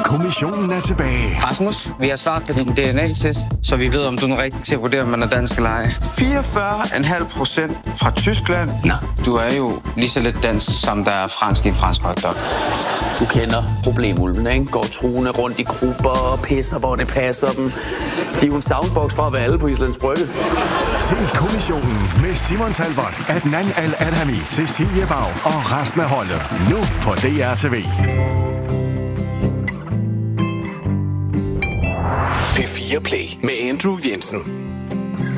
kommissionen er tilbage. Rasmus, vi har svaret på din DNA-test, så vi ved, om du er rigtig til at vurdere, om man er dansk eller ej. 44,5% fra Tyskland. Nå, du er jo lige så lidt dansk, som der er fransk i en fransk hotdog. Du kender problemulvene, ikke? Går truende rundt i grupper og pisser, hvor det passer dem. De er jo en soundbox fra at være alle på Islands Brygge. Se kommissionen med Simon Talbot, Adnan Al-Adhami, Cecilie Bau og resten af holdet. Nu på DR TV. P4 Play med Andrew Jensen.